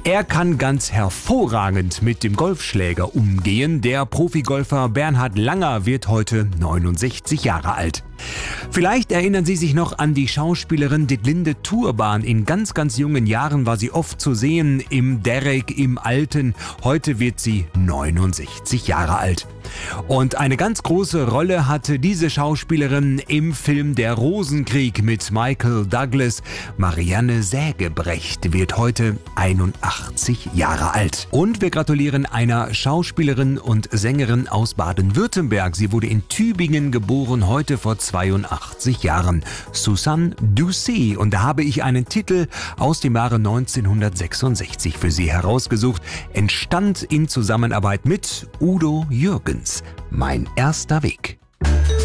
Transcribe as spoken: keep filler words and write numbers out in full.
Er kann ganz hervorragend mit dem Golfschläger umgehen. Der Profigolfer Bernhard Langer wird heute neunundsechzig Jahre alt. Vielleicht erinnern Sie sich noch an die Schauspielerin Ditlinde Turban. In ganz, ganz jungen Jahren war sie oft zu sehen im Derrick, im Alten. Heute wird sie neunundsechzig Jahre alt. Und eine ganz große Rolle hatte diese Schauspielerin im Film Der Rosenkrieg mit Michael Douglas. Marianne Sägebrecht wird heute einundachtzig Jahre alt. Und wir gratulieren einer Schauspielerin und Sängerin aus Baden-Württemberg. Sie wurde in Tübingen geboren, heute vor zweiundachtzig Jahren. Suzanne Doucet. Und da habe ich einen Titel aus dem Jahre neunzehnhundertsechsundsechzig für Sie herausgesucht. Entstand in Zusammenarbeit mit Udo Jürgens. Mein erster Weg.